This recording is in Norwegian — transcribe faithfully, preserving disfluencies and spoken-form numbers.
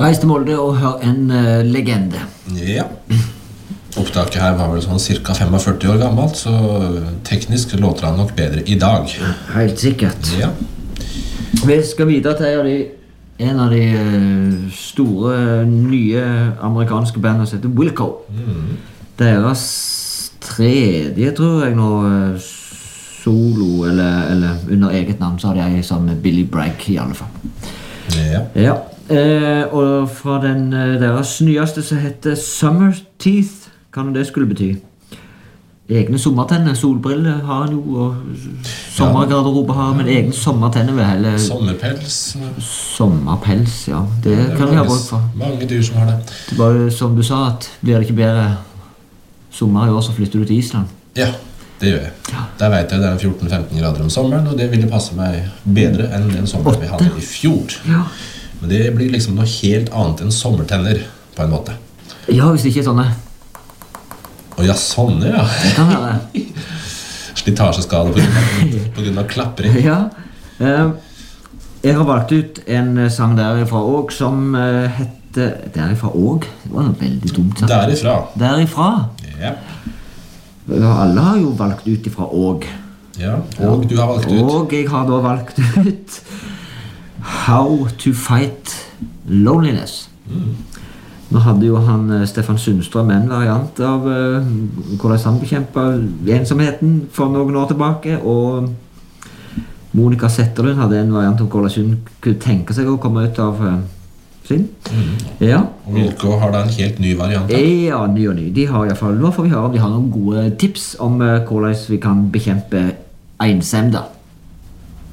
Reis til Molde og hør en uh, legende. Ja. Opptaket her var vel sånn cirka førtifem år gammelt, så teknisk låter han nok bedre i dag. Helt sikkert. Ja. Vi skal videre til en av de, en av de uh, store, nye amerikanske bandene som heter Wilco. Mm. Deres tredje, tror jeg nå, solo, eller, eller under eget navn, så har de en sammen med Billy Bragg i alle fall. Ja. Ja. Eh, og fra den deres nyeste som heter Summer Teeth, hva det skulle bety. Egne sommertenner, solbriller har han jo, og sommergarderobe har, men egne sommertenner ved hele... Sommerpels. Sommerpels, ja. Det, det kan vi ha bruk for. Mange dyr som har det. Det var jo som du sa, at blir det ikke bedre sommer i år, så flytter du til Island. Ja, det gjør jeg. Ja. Der vet jeg det er fjorten til femten grader om sommeren, og det ville passe meg bedre enn den sommeren vi hadde i fjor. Ja. Men det blir liksom noe helt annet enn sommertenner, på en måte. Ja, hvis det ikke er sånne. Å ja, sånne, ja. Det kan være. Slitasjeskade på grunn av, på grunn av klappering. Ja. Uh, jeg har valgt ut en sang derifra også, som uh, heter Derifra òg? Det var noe veldig dumt sagt. Derifra. Derifra? Ja. Alle har jo valgt ut ifra òg. Ja, og du har valgt ut. Og jeg har da valgt ut How to Fight Loneliness. Mm. Nå hadde jo han Stefan Sundstrøm en variant av uh, hvordan han bekjempet ensomheten for noen år tilbake, og Monica Zetterlund hadde en variant om hvordan hun kunne tenke seg å komme ut av uh, sin. Mm. Ja. Og Wilco har da en helt ny variant. Da. Ja, ny og ny. De har i hvert fall, nå får vi høre om de har noen gode tips om uh, hvordan vi kan bekjempe ensomhet.